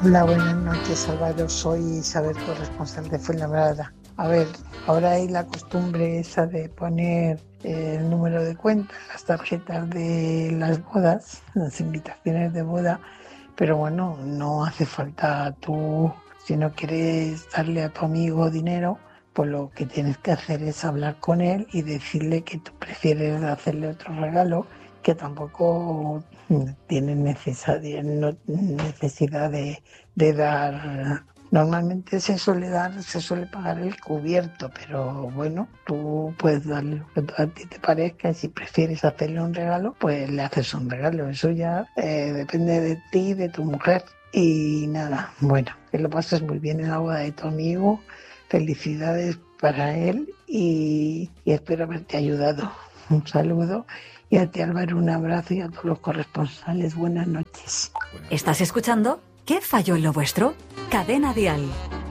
Hola, buenas noches, Salvador. Soy Isabel, corresponsal de Fuenlabrada. A ver, ahora hay la costumbre esa de poner el número de cuenta, las tarjetas de las bodas, las invitaciones de boda, pero bueno, no hace falta tú, si no quieres darle a tu amigo dinero, pues lo que tienes que hacer es hablar con él y decirle que tú prefieres hacerle otro regalo, que tampoco tienes necesidad de dar. Normalmente se suele pagar el cubierto, pero bueno, tú puedes darle lo que a ti te parezca y si prefieres hacerle un regalo, pues le haces un regalo. Eso ya depende de ti y de tu mujer. Y nada, bueno, que lo pases muy bien en la boda de tu amigo. Felicidades para él y espero haberte ayudado. Un saludo y a ti, Álvaro, un abrazo y a todos los corresponsales. Buenas noches. ¿Estás escuchando? ¿Qué falló en lo vuestro? Cadena Dial.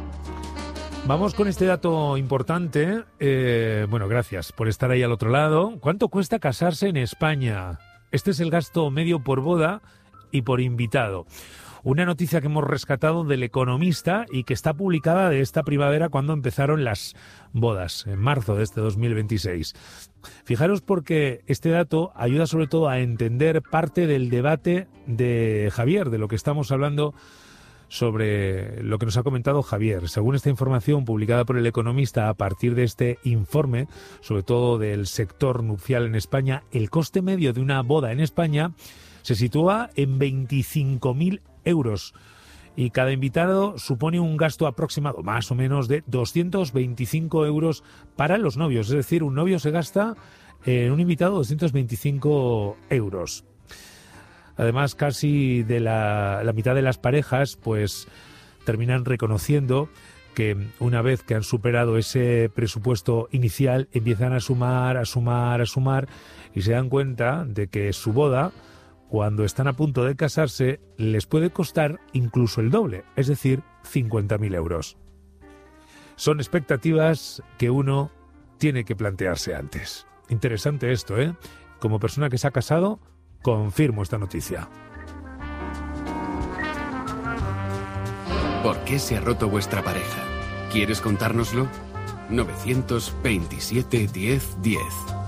Vamos con este dato importante. Bueno, gracias por estar ahí al otro lado. ¿Cuánto cuesta casarse en España? Este es el gasto medio por boda y por invitado. Una noticia que hemos rescatado del Economista y que está publicada de esta primavera cuando empezaron las bodas, en marzo de este 2026. Fijaros porque este dato ayuda sobre todo a entender parte del debate de Javier, de lo que estamos hablando sobre lo que nos ha comentado Javier. Según esta información publicada por El Economista a partir de este informe, sobre todo del sector nupcial en España, el coste medio de una boda en España se sitúa en 25.000 euros y cada invitado supone un gasto aproximado más o menos de 225 euros para los novios, es decir, un novio se gasta en un invitado 225 euros. Además, casi de la mitad de las parejas pues terminan reconociendo que una vez que han superado ese presupuesto inicial empiezan a sumar y se dan cuenta de que su boda, cuando están a punto de casarse, les puede costar incluso el doble, es decir, 50.000 euros. Son expectativas que uno tiene que plantearse antes. Interesante esto, ¿eh? Como persona que se ha casado, confirmo esta noticia. ¿Por qué se ha roto vuestra pareja? ¿Quieres contárnoslo? 927 10 10.